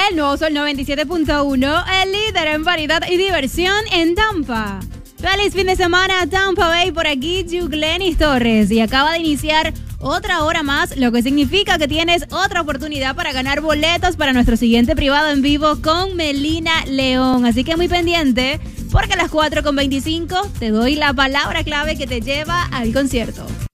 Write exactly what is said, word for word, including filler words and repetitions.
El nuevo Sol noventa y siete punto uno, el líder en variedad y diversión en Tampa. Feliz fin de semana, Tampa Bay, por aquí, Yuglenis Torres. Y acaba de iniciar otra hora más, lo que significa que tienes otra oportunidad para ganar boletos para nuestro siguiente privado en vivo con Melina León. Así que muy pendiente, porque a las cuatro con veinticinco te doy la palabra clave que te lleva al concierto.